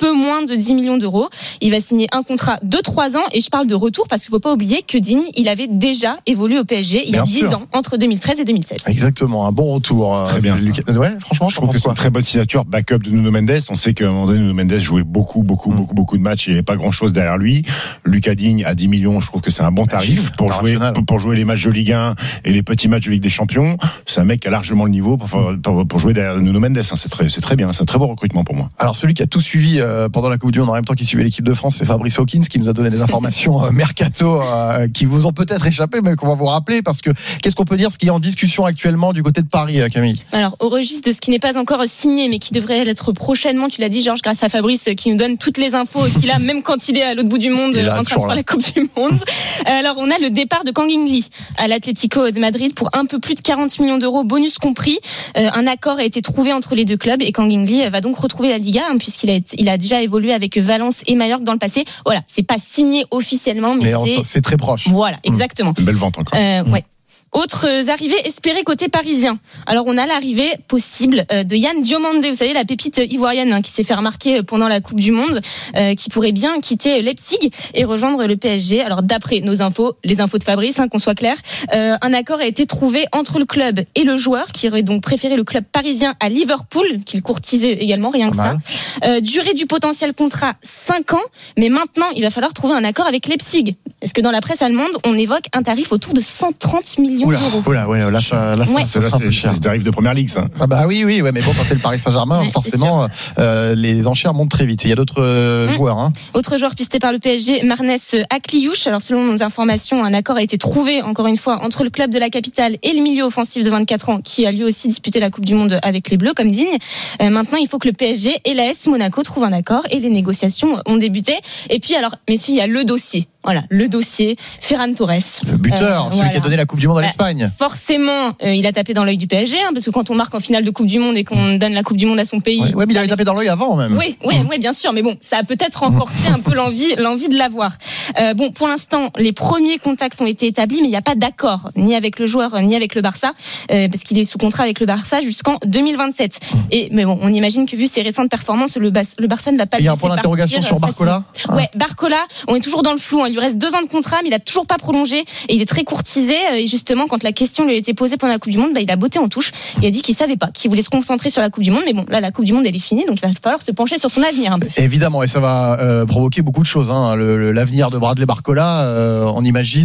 peu moins de 10 millions d'euros. Il va signer un contrat de 3 ans et je parle de retour parce qu'il ne faut pas oublier que Digne, il avait déjà évolué au PSG il y a 10 ans, entre 2013 et 2016. Exactement, un bon retour. C'est très bien. Ouais, franchement, je trouve que c'est une très bonne signature, backup de Nuno Mendes. On sait qu'à un moment donné, Nuno Mendes jouait beaucoup de matchs. Il n'y avait pas grand-chose derrière lui. Lucas Digne à 10 millions, je trouve que c'est un bon tarif pour jouer les matchs de Ligue 1 et les petits matchs de Ligue des Champions. C'est un mec qui a largement le niveau pour jouer derrière Nuno Mendes. C'est très bien, c'est un très beau recrutement pour moi. Alors celui qui a tout suivi pendant la Coupe du Monde en même temps qu'il suivait l'équipe de France, c'est Fabrice Hawkins qui nous a donné des informations mercato qui vous ont peut-être échappé, mais qu'on va vous rappeler parce que qu'est-ce qu'on peut dire, ce qui est en discussion actuellement du côté de Paris, Camille? Alors au registre de ce qui n'est pas encore signé mais qui devrait l'être prochainement, tu l'as dit Georges, grâce à Fabrice qui nous donne toutes les infos qu'il a même quand il est à l'autre bout du monde en train de faire la Coupe du Monde. Alors on a le départ de Kang In-lee à l'Atlético de Madrid pour un peu plus de 40 millions d'euros, bonus compris. Un accord a été trouvé entre les deux clubs et Kang In-lee va donc retrouver la Liga puisqu'il a déjà évolué avec Valence et Mallorca dans le passé. Voilà, c'est pas signé officiellement mais c'est très proche. Voilà, exactement. Une belle vente encore. Ouais. Autres arrivées espérées côté parisien. Alors on a l'arrivée possible de Yann Diomandé, vous savez la pépite ivoirienne qui s'est fait remarquer pendant la Coupe du Monde, qui pourrait bien quitter Leipzig et rejoindre le PSG. Alors d'après nos infos, les infos de Fabrice, qu'on soit clair, un accord a été trouvé entre le club et le joueur qui aurait donc préféré le club parisien à Liverpool, qu'il courtisait également, rien que ça. Durée du potentiel contrat 5 ans, mais maintenant il va falloir trouver un accord avec Leipzig. Est-ce que dans la presse allemande, on évoque un tarif autour de 130 millions d'euros. Là, c'est un peu cher. C'est des tarifs de première ligue, ça. Ah bah oui, mais bon, quand t'es le Paris Saint-Germain, forcément, les enchères montent très vite. Il y a d'autres joueurs. Autre joueur pisté par le PSG, Marnes Akliouche. Alors, selon nos informations, un accord a été trouvé, encore une fois, entre le club de la capitale et le milieu offensif de 24 ans, qui a lui aussi disputé la Coupe du Monde avec les Bleus, comme Digne. Maintenant, il faut que le PSG et l'AS Monaco trouvent un accord et les négociations ont débuté. Et puis, alors, messieurs, il y a le dossier. Voilà, le dossier, Ferran Torres. Le buteur, celui qui a donné la Coupe du Monde à l'Espagne. Forcément, il a tapé dans l'œil du PSG, parce que quand on marque en finale de Coupe du Monde et qu'on donne la Coupe du Monde à son pays. Ouais, mais il avait tapé dans l'œil avant, même. Oui, bien sûr, mais bon, ça a peut-être renforcé un peu l'envie de l'avoir. Bon, pour l'instant, les premiers contacts ont été établis, mais il n'y a pas d'accord, ni avec le joueur, ni avec le Barça, parce qu'il est sous contrat avec le Barça jusqu'en 2027. Mais bon, on imagine que vu ses récentes performances, le Barça ne va pas. Il y a un point d'interrogation sur Barcola. Ouais, Barcola, on est toujours dans le flou. Il lui reste 2 ans de contrat, mais il a toujours pas prolongé et il est très courtisé. Et justement, quand la question lui a été posée pendant la Coupe du Monde, il a botté en touche. Il a dit qu'il savait pas, qu'il voulait se concentrer sur la Coupe du Monde. Mais bon, là, la Coupe du Monde, elle est finie, donc il va falloir se pencher sur son avenir un peu. Évidemment, et ça va provoquer beaucoup de choses. L'avenir de Bradley Barcola, on imagine.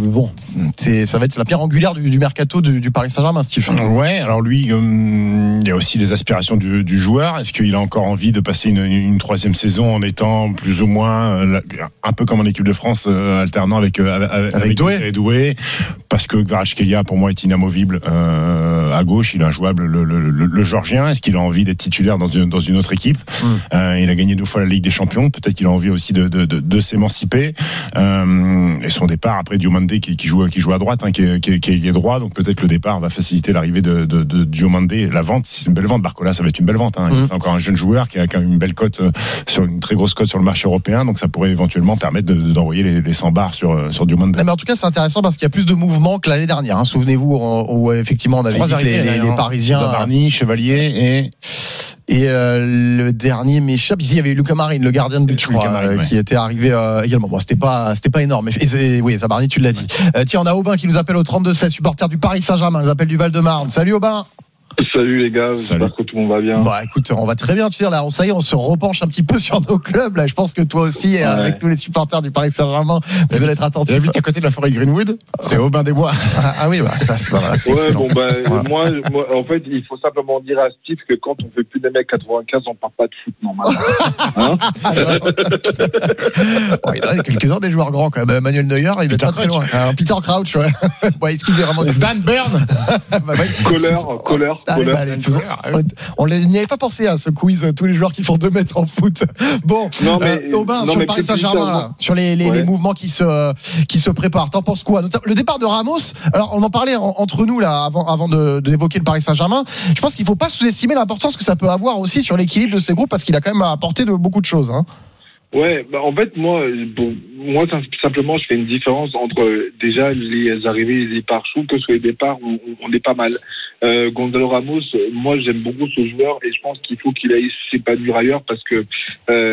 Ça va être la pierre angulaire du mercato du Paris Saint-Germain, Steve. Ouais, alors lui, il y a aussi les aspirations du joueur. Est-ce qu'il a encore envie de passer une 3e saison en étant plus ou moins un peu comme en équipe de France, alternant avec Doué, parce que Kvaratskhelia pour moi est inamovible à gauche, il est injouable, le Georgien. Est-ce qu'il a envie d'être titulaire dans une autre équipe? Il a gagné 2 fois la Ligue des Champions, peut-être qu'il a envie aussi de s'émanciper, et son départ après Diomandé qui joue à droite, qui est droit, donc peut-être le départ va faciliter l'arrivée de Diomandé. La vente, c'est une belle vente. Barcola, ça va être une belle vente, C'est encore un jeune joueur qui a quand même une belle cote, une très grosse cote sur le marché européen, donc ça pourrait éventuellement permettre d'envoyer les 100 bars sur Diomandé. Mais en tout cas, c'est intéressant parce qu'il y a plus de mouvements que l'année dernière. Souvenez-vous, où effectivement on avait dit que les Parisiens, Zabarni, Chevalier et le dernier m'échappe. Ici, il y avait Lucas Marine, le gardien de but, je crois, qui était arrivé également. Bon, c'était pas énorme. Oui, Zabarni, tu l'as dit. Tiens, on a Aubin qui nous appelle au 32-16, supporter du Paris Saint-Germain. Il nous appelle du Val-de-Marne. Salut Aubin. Salut les gars, j'espère que tout le monde va bien. Bah écoute, on va très bien, tu sais, là, ça y est, on se repenche un petit peu sur nos clubs, là. Je pense que toi aussi, avec tous les supporters du Paris Saint-Germain, vous allez être attentifs. J'habite à côté de la forêt Greenwood, c'est Aubin des Bois. Ah oui, ça, c'est excellent. Moi, en fait, il faut simplement dire à Steve que quand on fait plus d'un mètre 95, on part pas de foot, normalement. Il y en a quelques-uns des joueurs grands, quand même. Manuel Neuer, il est pas très loin. Peter Crouch, ouais. Est-ce qu'il faisait vraiment du Dan Burn? Kohler. On n'y avait pas pensé à ce quiz, tous les joueurs qui font 2 mètres en foot. Bon, Aubin, sur le Paris Saint-Germain, sur les mouvements qui se préparent, t'en penses quoi? Le départ de Ramos, alors on en parlait entre nous là avant d'évoquer le Paris Saint-Germain. Je pense qu'il ne faut pas sous-estimer l'importance que ça peut avoir aussi sur l'équilibre de ces groupes, parce qu'il a quand même apporté beaucoup de choses. Ouais, en fait, moi, simplement, je fais une différence entre déjà les arrivées et les départs. Je trouve que sur les départs, on est pas mal. Gonzalo Ramos, moi, j'aime beaucoup ce joueur et je pense qu'il faut qu'il aille s'épanouir ailleurs parce que